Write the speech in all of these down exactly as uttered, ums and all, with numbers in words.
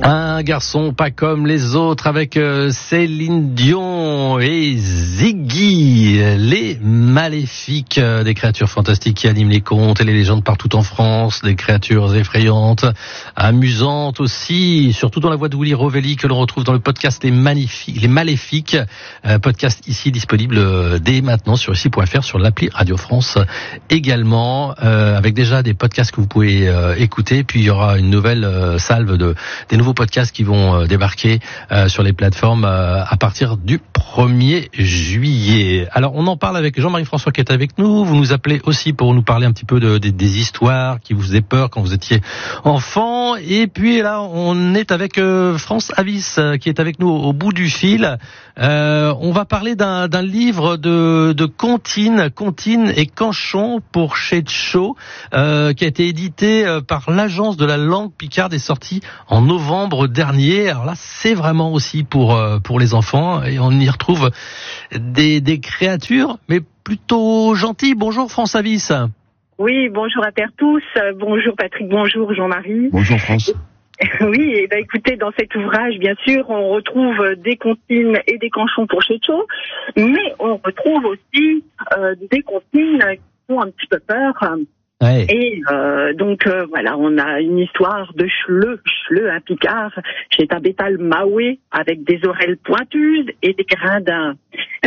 Un garçon pas comme les autres avec euh, Céline Dion et Ziggy, les maléfiques, euh, des créatures fantastiques qui animent les contes et les légendes partout en France, des créatures effrayantes, amusantes aussi, surtout dans la voix de Willy Rovelli que l'on retrouve dans le podcast Les Magnifiques, les Maléfiques, euh, podcast ici disponible euh, dès maintenant sur ici point f r, sur l'appli Radio France également, euh, avec déjà des podcasts que vous pouvez euh, écouter, puis il y aura une nouvelle euh, salve de des nouveaux podcasts qui vont euh, débarquer euh, sur les plateformes euh, à partir du premier juillet. Alors on en parle avec Jean-Marie François qui est avec nous. Vous nous appelez aussi pour nous parler un petit peu de, de, des histoires qui vous faisaient peur quand vous étiez enfant. Et puis là on est avec euh, France Avis euh, qui est avec nous au, au bout du fil. Euh, on va parler d'un, d'un livre de, de Contine, Contine et Canchon pour Chetcho, euh, qui a été édité euh, par l'Agence de la langue picarde et sorti en novembre dernier. Alors là, c'est vraiment aussi pour euh, pour les enfants et on y retrouve des des créatures, mais plutôt gentilles. Bonjour France Avis. Oui, bonjour à terre tous. Bonjour Patrick, bonjour Jean-Marie. Bonjour France. Oui, et ben écoutez, dans cet ouvrage, bien sûr, on retrouve des comptines et des canchons pour Chetcho, mais on retrouve aussi euh, des comptines qui font un petit peu peur. Ouais. Et euh, donc euh, voilà, on a une histoire de Schleu, Schleu, un Picard, c'est un bétal maoué avec des oreilles pointues et des grains d'un.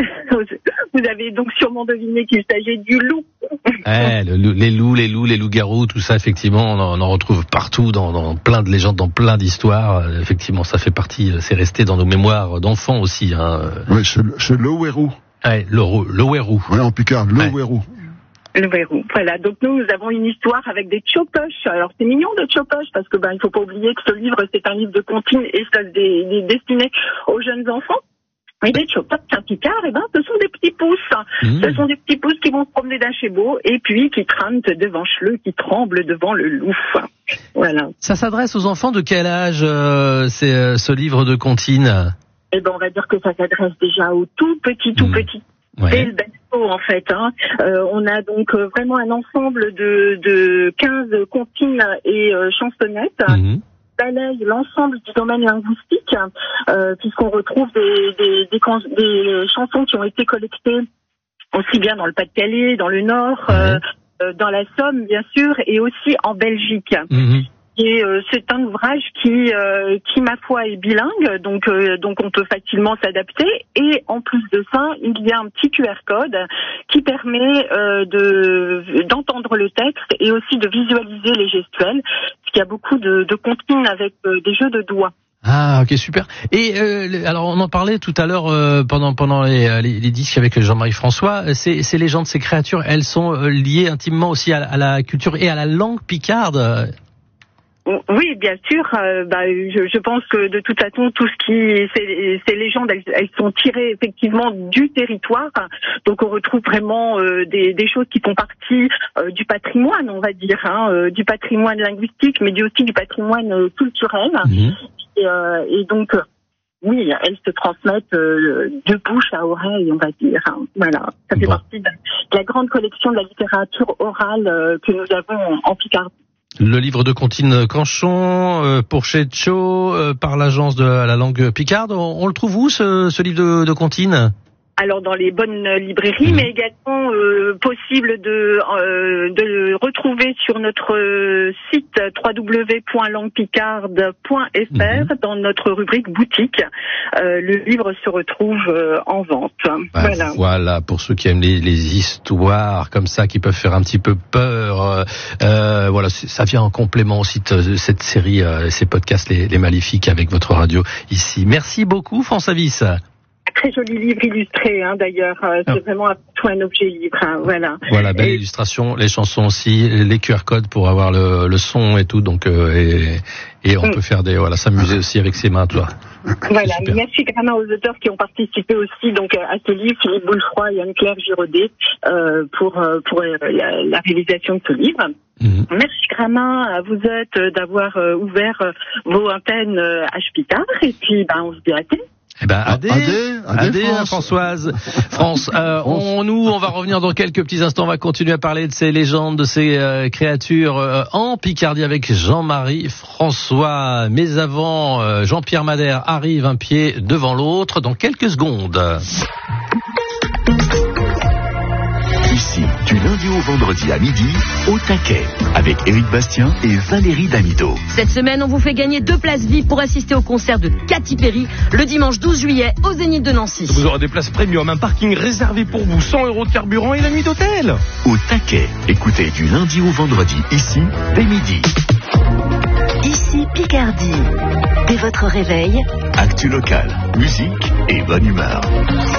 Vous avez donc sûrement deviné qu'il s'agit du loup. Ouais, le, les loups, les loups, les loups-garous, tout ça, effectivement, on en, on en retrouve partout, dans, dans plein de légendes, dans plein d'histoires. Euh, effectivement, ça fait partie, c'est resté dans nos mémoires d'enfants aussi. Hein. Oui, c'est, c'est le Ouérou. Ouais, le, le Ouérou. Oui, en Picard, le Ouérou. Ouais. Le verrou. Voilà. Donc nous, nous avons une histoire avec des tchopoches. Alors c'est mignon de tchopoches parce que ben il faut pas oublier que ce livre c'est un livre de comptines et ça est destiné aux jeunes enfants. Et les tchopoches, un Picard, eh ben ce sont des petits pousses. Mmh. Ce sont des petits pousses qui vont se promener d'un chez beau et puis qui crânent devant Schleu, qui tremblent devant le loup. Voilà. Ça s'adresse aux enfants de quel âge euh, c'est euh, ce livre de comptines? Eh ben on va dire que ça s'adresse déjà aux tout petits, tout mmh. petits. Ouais. C'est le berceau en fait. Hein. Euh, on a donc euh, vraiment un ensemble de, de quinze comptines et euh, chansonnettes. Mmh. Balaye l'ensemble du domaine linguistique, euh, puisqu'on retrouve des, des, des, des chansons qui ont été collectées aussi bien dans le Pas-de-Calais, dans le Nord, euh, euh, dans la Somme bien sûr, et aussi en Belgique. Mmh. Et euh, c'est un ouvrage qui, euh, qui ma foi est bilingue, donc euh, donc on peut facilement s'adapter. Et en plus de ça, il y a un petit Q R code qui permet euh, de d'entendre le texte et aussi de visualiser les gestuels, parce qu'il y a beaucoup de, de comptines avec euh, des jeux de doigts. Ah, ok, super. Et euh, alors on en parlait tout à l'heure euh, pendant pendant les, les, les disques avec Jean-Marie François. Ces, ces légendes, ces créatures, elles sont liées intimement aussi à, à la culture et à la langue picarde. Oui, bien sûr. Euh, bah, je, je pense que de toute façon, tout ce qui, ces, ces légendes, elles, elles sont tirées effectivement du territoire. Donc, on retrouve vraiment euh, des, des choses qui font partie euh, du patrimoine, on va dire, hein, euh, du patrimoine linguistique, mais aussi du patrimoine euh, culturel. Mmh. Et, euh, et donc, euh, oui, elles se transmettent euh, de bouche à oreille, on va dire. Hein. Voilà, ça fait bon. partie de, de la grande collection de la littérature orale euh, que nous avons en Picardie. Le livre de Contine Canchon euh, pour Chetcho euh, par l'agence de la langue picarde. On, on le trouve où ce, ce livre de, de Contine? Alors dans les bonnes librairies, mmh. mais également euh, possible de euh, de le retrouver sur notre euh, site w w w point langue picarde point f r mmh. dans notre rubrique boutique. Euh, le livre se retrouve euh, en vente. Bah, voilà. Voilà, pour ceux qui aiment les, les histoires comme ça qui peuvent faire un petit peu peur. Euh, voilà, ça vient en complément aussi de cette série, euh, ces podcasts les, les Maléfiques avec votre radio ici. Merci beaucoup France Avis. Très joli livre illustré, hein, d'ailleurs. Euh, c'est oh. vraiment un, un objet livre. Hein, voilà. Voilà, belle et... illustration, les chansons aussi, les Q R codes pour avoir le, le son et tout. Donc euh, et, et on mm. peut faire des voilà, s'amuser aussi avec ses mains, toi. Voilà. Merci vraiment aux auteurs qui ont participé aussi donc à ce livre, Philippe Boulefroy et Anne-Claire Giraudet, euh, pour pour euh, la, la réalisation de ce livre. Mmh. Merci Gramin à vous êtes d'avoir euh, ouvert euh, vos antennes euh, à Spitard et puis ben on se dit à thé. Eh ben, Adé, Adé, Adé, Adé, France. Françoise. France, euh, on, nous, on va revenir dans quelques petits instants. On va continuer à parler de ces légendes, de ces euh, créatures euh, en Picardie avec Jean-Marie François. Mais avant, euh, Jean-Pierre Madère arrive un pied devant l'autre dans quelques secondes. Ici, du lundi au vendredi à midi, au taquet, avec Éric Bastien et Valérie Damito. Cette semaine, on vous fait gagner deux places V I P pour assister au concert de Katy Perry le dimanche douze juillet au Zénith de Nancy. Vous aurez des places premium, un parking réservé pour vous, cent euros de carburant et la nuit d'hôtel. Au taquet, écoutez du lundi au vendredi, ici, dès midi. Ici Picardie. Dès votre réveil, Actu local, musique et bonne humeur.